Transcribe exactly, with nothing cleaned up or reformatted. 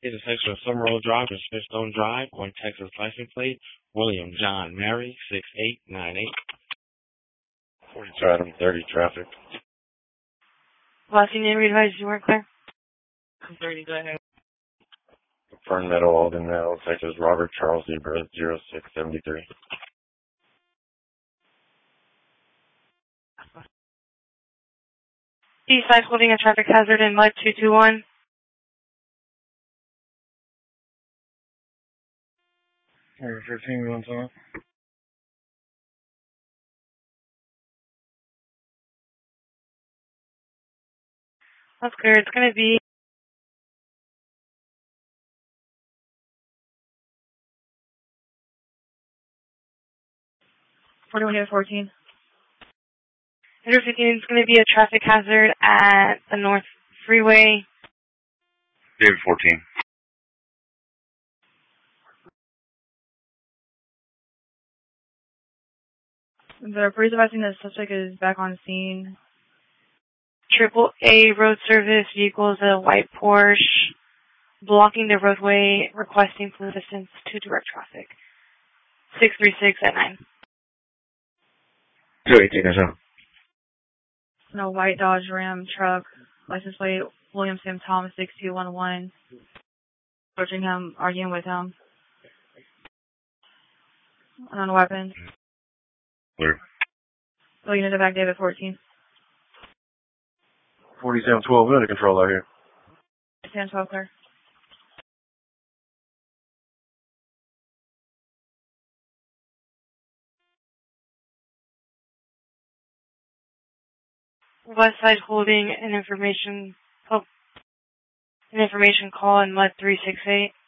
intersection of Summerall Drive and Smithstone Drive on Texas license plate, William John Mary, six eight nine eight. forty-two Adam thirty traffic. Last name advised you weren't clear. I'm thirty, go ahead. Fern Meadow, Alden Meadow, Texas, Robert Charles Zebra, zero six seven three. Eastside holding a traffic hazard in Mud two two one. Number fifteen, one time. That's clear. It's going to be forty-one to fourteen. Under fifteen is going to be a traffic hazard at the North Freeway. David fourteen. The police advising the subject is back on scene. Triple A road service vehicles, a white Porsche, blocking the roadway, requesting police assistance to direct traffic. six three six at nine. two eighteen or so. No, white Dodge Ram truck, license plate William Sam Thomas six two one one. Approaching him, arguing with him. On a weapon. Clear. So unit of back David fourteen. forty-seven twelve, under control out here. ten twelve clear. West Side holding an information oh, an information call in Mud three six eight.